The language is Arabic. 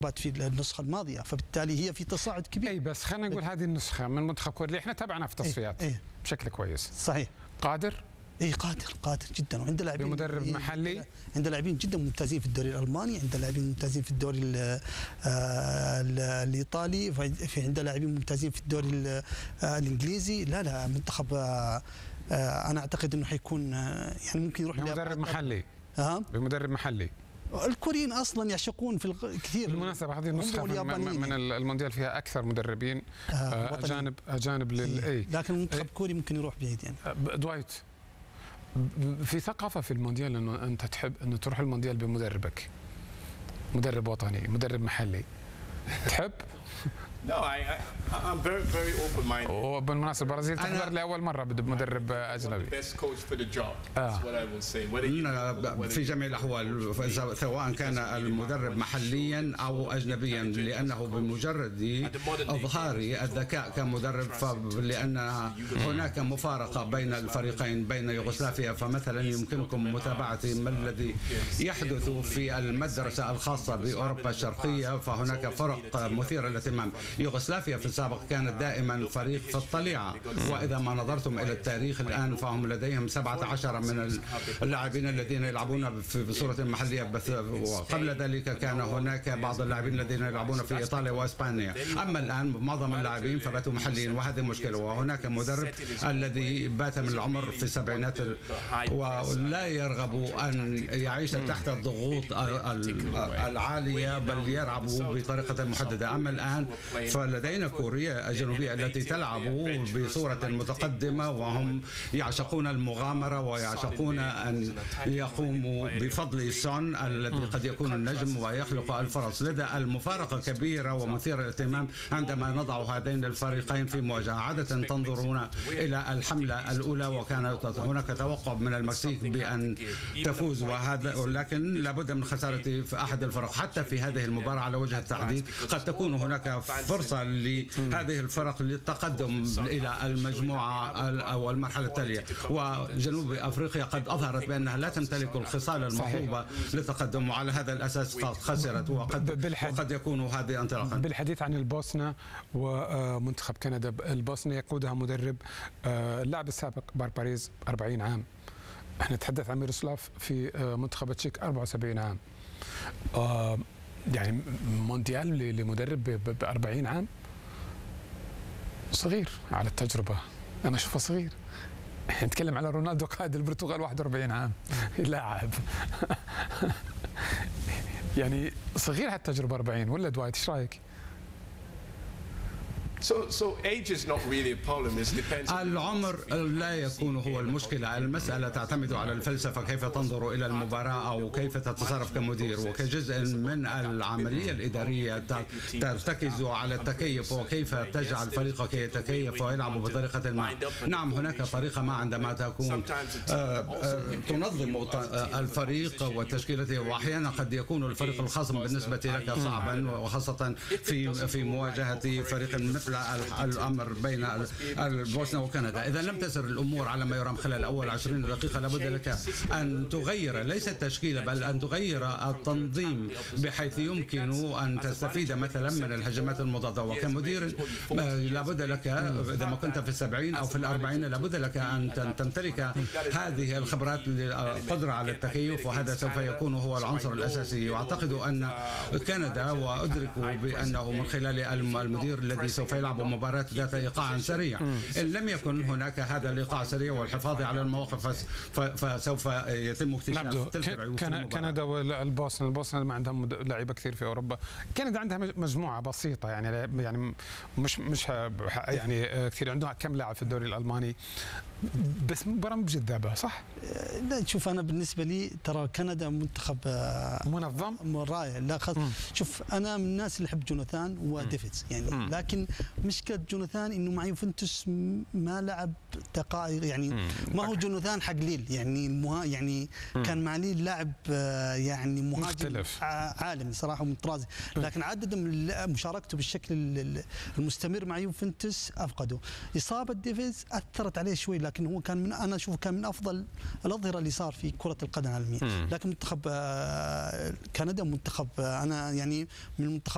في النسخه الماضيه، فبالتالي هي في تصاعد كبير. اي بس خلينا نقول هذه النسخه من منتخب كوريا اللي احنا تابعناها في التصفيات بشكل كويس. صحيح. قادر؟ اي قادر جدا، وعنده لاعبين بمدرب محلي، عنده لاعبين جدا ممتازين في الدوري الالماني، عنده لاعبين ممتازين في الدوري الايطالي، في عنده لاعبين ممتازين في الدوري الانجليزي. لا منتخب انا اعتقد انه حيكون يعني ممكن يروح بمدرب محلي. بمدرب محلي. الكوريين اصلا يعشقون في كثير. بالمناسبة هذه النسخة من المونديال فيها اكثر مدربين اجانب لكن المنتخب الكوري ممكن يروح بعيد يعني. دوايت، في ثقافة في المونديال انه انت تحب انه تروح المونديال بمدربك، مدرب وطني، مدرب محلي، تحب؟ No, I'm very open-minded. وبالمناسبة البرازيل تحضر لأول مرة بمدرب أجنبي. في جميع الأحوال سواء كان المدرب محليا أو أجنبيا، لأنه بمجرد إظهار الذكاء كمدرب، لأن هناك مفارقة بين الفريقين بين يوغوسلافيا، فمثلا يمكنكم متابعة ما الذي يحدث في المدرسة الخاصة بأوروبا الشرقية، فهناك فرق مثيرة للاهتمام. يوغوسلافيا في السابق كانت دائما فريق في الطليعة، وإذا ما نظرتم إلى التاريخ الآن فهم لديهم 17 من اللاعبين الذين يلعبون بصورة محلية، بس وقبل ذلك كان هناك بعض اللاعبين الذين يلعبون في إيطاليا وإسبانيا، أما الآن معظم اللاعبين فباتوا محليين، وهذه مشكلة. وهناك مدرب الذي بات من العمر في السبعينات ولا يرغب أن يعيش تحت الضغوط العالية، بل يلعب بطريقة محددة. أما الآن فلدينا كوريا الجنوبية التي تلعب بصورة متقدمة، وهم يعشقون المغامرة ويعشقون أن يقوموا بفضل سون الذي قد يكون النجم ويخلق الفرص. لذا المفارقة كبيرة ومثيرة للاهتمام عندما نضع هذين الفريقين في مواجهة. عادة تنظرون إلى الحملة الأولى وكانت هناك توقع من المكسيك بأن تفوز، ولكن لابد من خسارة في أحد الفرق. حتى في هذه المباراة على وجه التحديد قد تكون هناك فرصة لهذه الفرق للتقدم إلى المجموعة أو المرحلة التالية، وجنوب أفريقيا قد أظهرت بأنها لا تمتلك الخصال المطلوبة للتقدم، وعلى هذا الأساس قد خسرت، وقد يكون هذه انطلاقا. بالحديث عن البوسنة ومنتخب كندا، البوسنة يقودها مدرب اللاعب السابق بارباريز 40 عام. احنا نتحدث عن ميروسلاف في منتخب التشيك 74 عام. يعني مونديال لمدرب ب 40 عام صغير على التجربة، أنا أشوفه صغير. نتكلم على رونالدو قائد البرتغال 41 عام لاعب يعني صغير على التجربة 40 ولا دوايت، ايش رايك؟ So age is not really a problem. It depends. العمر لا يكون هو المشكلة، المسألة تعتمد على الفلسفة، كيف تنظر إلى المباراة أو كيف تتصرف كمدير، وكجزء من العملية الإدارية ترتكز على التكيف وكيف تجعل فريقك يتكيف ويلعب بطريقة ما. نعم هناك طريقة ما عندما تكون تنظم الفريق وتشكيلته، وأحيانا قد يكون الفريق الخصم بالنسبة لك صعبا، وخاصة في مواجهة فريق مثل الأمر بين البوسنة وكندا. إذا لم تسر الأمور على ما يرام خلال أول 20 دقيقة لابد لك أن تغير ليس التشكيلة بل أن تغير التنظيم بحيث يمكن أن تستفيد مثلا من الهجمات المضادة. وكمدير لابد لك إذا ما كنت في 70 أو في 40 لابد لك أن تمتلك هذه الخبرات القدرة على التكيف، وهذا سوف يكون هو العنصر الأساسي. وأعتقد أن كندا، وأدرك بأنه من خلال المدير الذي سوف يلعب مباراة ذات إيقاع سريع، إن لم يكن هناك هذا الإيقاع السريع والحفاظ على المواقف فسوف يتم اكتشاف كندا والبوسنة ما عندهم لاعيبة كثير في أوروبا. كندا عندها مجموعة بسيطة يعني مش يعني كثير، عندها كم لاعب في الدوري الألماني، بس مباراة جذابة صح؟ لا شوف أنا بالنسبة لي ترى كندا منتخب منظم رائع. لا شوف أنا من الناس اللي أحب جوناثان وديفيدز يعني، لكن مشكلة جوناثان إنه مع يوفنتوس ما لعب دقائق يعني ما هو جوناثان حق ليل يعني كان مع ليل لاعب يعني مهاجم عالمي صراحة ومترازي، لكن عدد مشاركته بالشكل المستمر مع يوفنتوس أفقده. إصابة ديفيدز أثرت عليه شوي، لكن هو كان أنا أشوفه كان من أفضل الأظهرة اللي صار في كرة القدم العالمية. لكن منتخب كندا منتخب أنا يعني من المنتخب